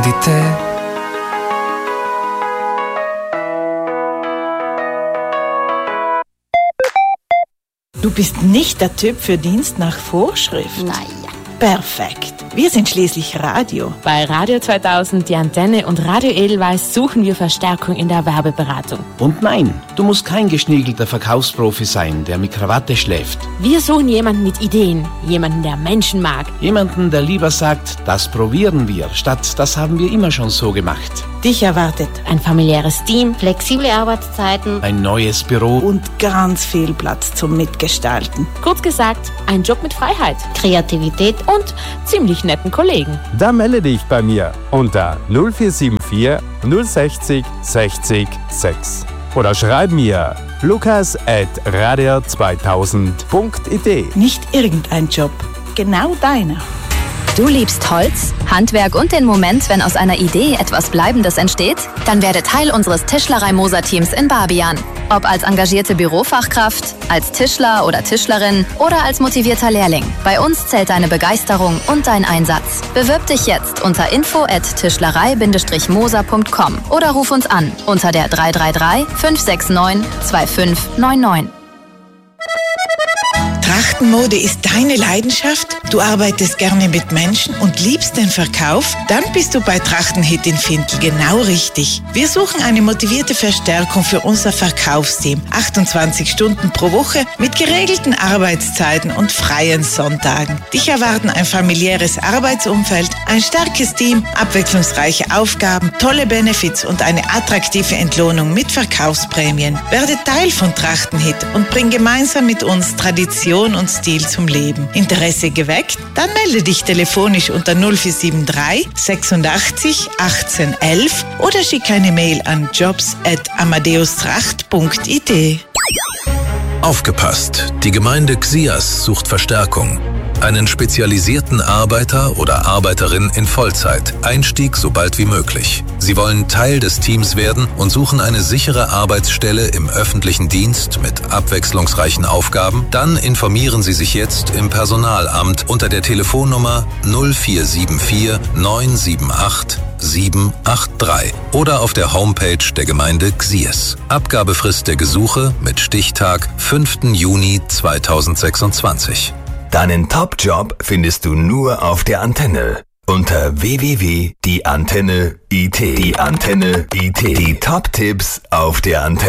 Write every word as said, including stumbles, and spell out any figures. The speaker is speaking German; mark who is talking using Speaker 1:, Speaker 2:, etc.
Speaker 1: di te.
Speaker 2: Du bist nicht der Typ für Dienst nach Vorschrift.
Speaker 3: Naja.
Speaker 2: Perfekt. Wir sind schließlich Radio.
Speaker 4: Bei Radio zweitausend, die Antenne und Radio Edelweiss suchen wir Verstärkung in der Werbeberatung.
Speaker 5: Und nein, du musst kein geschniegelter Verkaufsprofi sein, der mit Krawatte schläft.
Speaker 4: Wir suchen jemanden mit Ideen, jemanden, der Menschen mag.
Speaker 5: Jemanden, der lieber sagt, das probieren wir, statt das haben wir immer schon so gemacht.
Speaker 2: Dich erwartet
Speaker 4: ein familiäres Team,
Speaker 3: Flexible Arbeitszeiten,
Speaker 5: ein neues Büro
Speaker 2: und ganz viel Platz zum Mitgestalten.
Speaker 4: Kurz gesagt, ein Job mit Freiheit,
Speaker 3: Kreativität
Speaker 4: und ziemlich netten Kollegen.
Speaker 6: Dann melde dich bei mir unter null vier sieben vier null sechzig sechzig sechs oder schreib mir lukas at radio zweitausend punkt i d.
Speaker 2: Nicht irgendein Job, genau deiner.
Speaker 7: Du liebst Holz, Handwerk und den Moment, wenn aus einer Idee etwas Bleibendes entsteht? Dann werde Teil unseres Tischlerei-Moser-Teams in Barbian. Ob als engagierte Bürofachkraft, als Tischler oder Tischlerin oder als motivierter Lehrling. Bei uns zählt deine Begeisterung und dein Einsatz. Bewirb dich jetzt unter info at tischlerei moser punkt com oder ruf uns an unter der drei drei drei fünf sechs neun zwei fünf neun neun.
Speaker 2: Trachtenmode ist deine Leidenschaft? Du arbeitest gerne mit Menschen und liebst den Verkauf? Dann bist du bei Trachtenhit in Findl genau richtig. Wir suchen eine motivierte Verstärkung für unser Verkaufsteam. achtundzwanzig Stunden pro Woche mit geregelten Arbeitszeiten und freien Sonntagen. Dich erwarten ein familiäres Arbeitsumfeld, ein starkes Team, abwechslungsreiche Aufgaben, tolle Benefits und eine attraktive Entlohnung mit Verkaufsprämien. Werde Teil von Trachtenhit und bring gemeinsam mit uns Tradition und Stil zum Leben. Interesse geweckt? Dann melde dich telefonisch unter null vier sieben drei sechsundachtzig achtzehn elf oder schick eine Mail an jobs at amadeustracht punkt i d.
Speaker 8: Aufgepasst! Die Gemeinde Xias sucht Verstärkung. Einen spezialisierten Arbeiter oder Arbeiterin in Vollzeit. Einstieg so bald wie möglich. Sie wollen Teil des Teams werden und suchen eine sichere Arbeitsstelle im öffentlichen Dienst mit abwechslungsreichen Aufgaben? Dann informieren Sie sich jetzt im Personalamt unter der Telefonnummer null vier sieben vier neun sieben acht sieben acht drei oder auf der Homepage der Gemeinde Xias. Abgabefrist der Gesuche mit Stichtag fünften Juni zweitausendsechsundzwanzig.
Speaker 9: Deinen Top-Job findest du nur auf der Antenne. Unter w w w punkt die antenne punkt i t. Die Antenne punkt i t. Die Top-Tipps auf der Antenne.